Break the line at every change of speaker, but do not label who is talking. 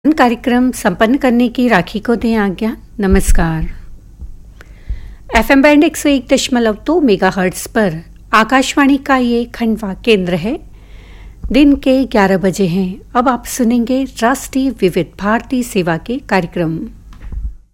कार्यक्रम संपन्न करने की राखी को दें आज्ञा। नमस्कार। एफएम बैंड 101.2 मेगाहर्ट्ज पर आकाशवाणी का ये खंडवा केंद्र है। दिन के 11 बजे हैं। अब आप सुनेंगे राष्ट्रीय विविध भारती सेवा के कार्यक्रम।